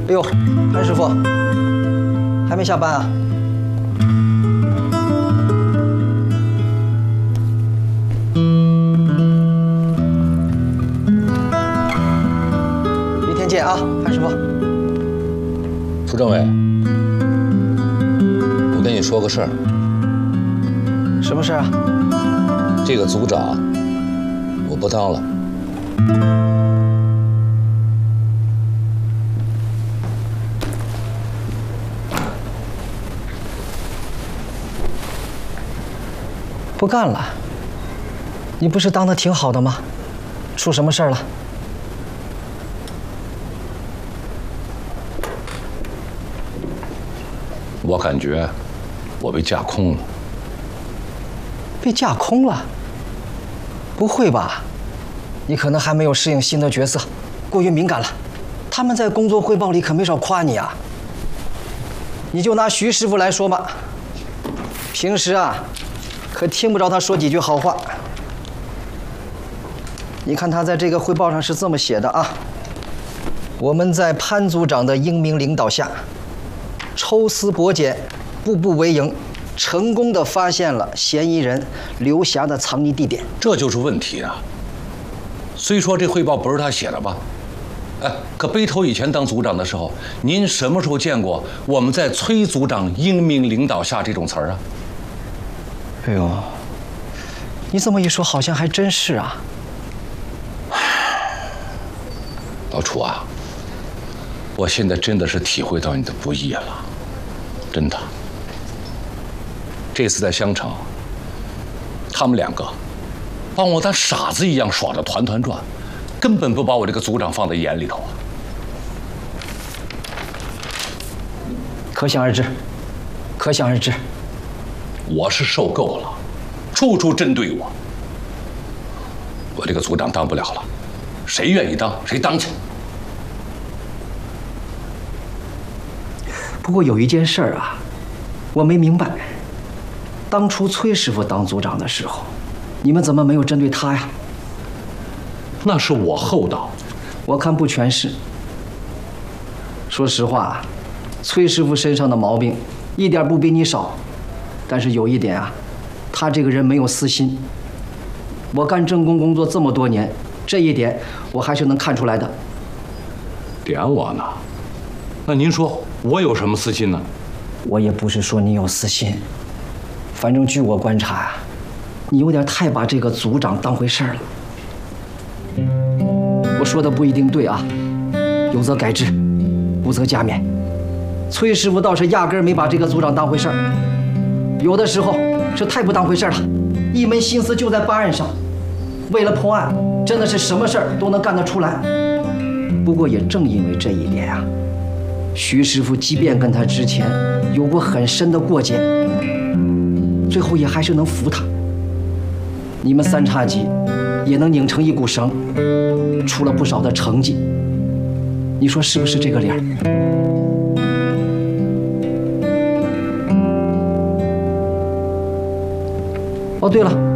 哎呦，潘师傅，还没下班啊？明天见啊，潘师傅。 楚政委，我跟你说个事儿。 什么事啊？ 这个组长，我不当了。 不干了？你不是当的挺好的吗？出什么事儿了？ 我感觉我被架空了。 被架空了？不会吧？你可能还没有适应新的角色，过于敏感了。他们在工作汇报里可没少夸你啊。你就拿徐师傅来说吧，平时啊。 可听不着他说几句好话。你看他在这个汇报上是这么写的啊：我们在潘组长的英明领导下，抽丝剥茧，步步为营，成功地发现了嫌疑人刘霞的藏匿地点。 这就是问题啊！虽说这汇报不是他写的吧，哎，可背头以前当组长的时候，您什么时候见过我们在崔组长英明领导下这种词儿啊？ 哎呦，你这么一说，好像还真是啊。 老楚啊，我现在真的是体会到你的不易了，真的。这次在襄城，他们两个把我当傻子一样耍得团团转，根本不把我这个组长放在眼里头啊。 可想而知，可想而知。 我是受够了，处处针对我。我这个组长当不了了，谁愿意当谁当去。 不过有一件事儿啊，我没明白。当初崔师傅当组长的时候，你们怎么没有针对他呀？ 那是我厚道。 我看不全是。说实话，崔师傅身上的毛病一点不比你少。 但是有一点啊，他这个人没有私心。我干政工工作这么多年，这一点我还是能看出来的。 点我呢？那您说我有什么私心呢？ 我也不是说你有私心，反正据我观察啊，你有点太把这个组长当回事儿了。我说的不一定对啊，有则改之，无则加勉。崔师傅倒是压根儿没把这个组长当回事儿。 有的时候是太不当回事了，一门心思就在办案上，为了破案，真的是什么事儿都能干得出来。不过也正因为这一点啊，徐师傅即便跟他之前有过很深的过节，最后也还是能服他。你们三叉戟也能拧成一股绳，出了不少的成绩。你说是不是这个理儿？ 哦，对了，